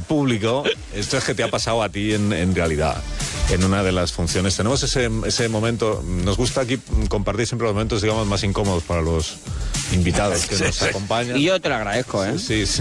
público, esto es que te ha pasado a ti en realidad, en una de las funciones. Tenemos ese momento, nos gusta aquí compartir siempre los momentos, digamos, más incómodos para los invitados que nos acompañan. Y yo te lo agradezco, ¿eh? Sí, sí.